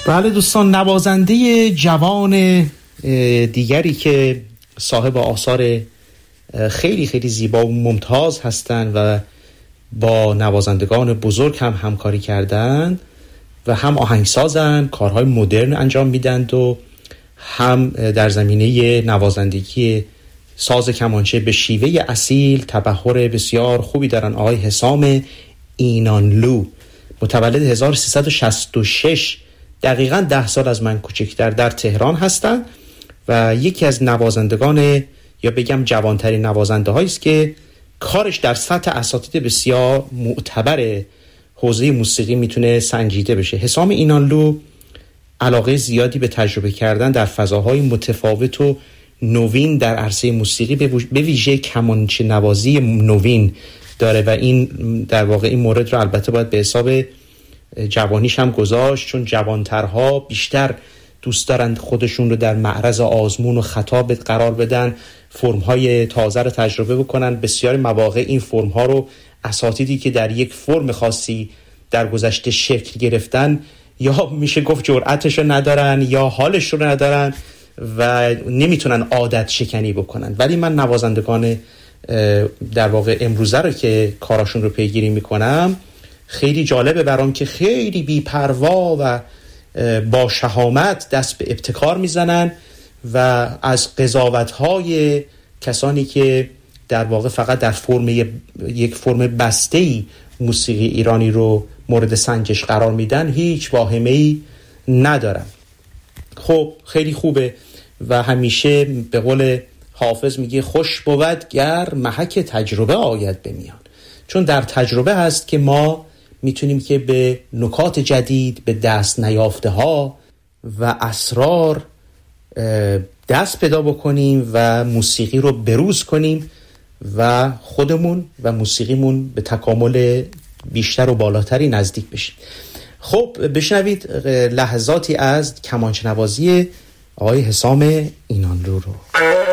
بله دوستان، نوازنده جوان دیگری که صاحب آثار خیلی خیلی زیبا و ممتاز هستند و با نوازندگان بزرگ هم همکاری کردند و هم آهنگسازن، کارهای مدرن انجام میدند و هم در زمینه نوازندگی ساز کمانچه به شیوه اصیل تبحر بسیار خوبی دارن. آقای حسام اینانلو متولد 1366، دقیقاً 10 سال از من کوچکتر، در تهران هستند و یکی از نوازندگان یا بگم جوانترین نوازنده هایی است که کارش در سطح اساتید بسیار معتبر حوزه موسیقی میتونه سنجیده بشه. حسام اینانلو علاقه زیادی به تجربه کردن در فضاهای متفاوت و نوین در عرصه موسیقی به ویژه کمانچه نوازی نوین داره و این در واقع این مورد رو البته باید به حساب جوانیش هم گذاشت، چون جوانترها بیشتر دوست دارند خودشون رو در معرض آزمون و خطا قرار بدن، فرم‌های تازه رو تجربه بکنن. بسیار مواقع این فرم‌ها رو اساتیدی که در یک فرم خاصی در گذشته شکل گرفتن یا میشه گفت جرأتش رو ندارن یا حالش رو ندارن و نمیتونن عادت شکنی بکنن. ولی من نوازندگان در واقع امروزه رو که کاراشون رو پیگیری میکنم خیلی جالبه برام که خیلی بی‌پروا و با شهامت دست به ابتکار میزنن و از قضاوت‌های کسانی که در واقع فقط در یک فرم بسته‌ای موسیقی ایرانی رو مورد سنجش قرار میدن هیچ واهمه‌ای ندارن. خب خیلی خوبه و همیشه به قول حافظ میگه خوش بود گر محک تجربه آید به میان، چون در تجربه هست که ما میتونیم که به نکات جدید، به دست نیافته ها و اسرار دست پیدا بکنیم و موسیقی رو بروز کنیم و خودمون و موسیقیمون به تکامل بیشتر و بالاتری نزدیک بشیم. خب بشنوید لحظاتی از کمانچه نوازی آقای حسام اینانلو رو.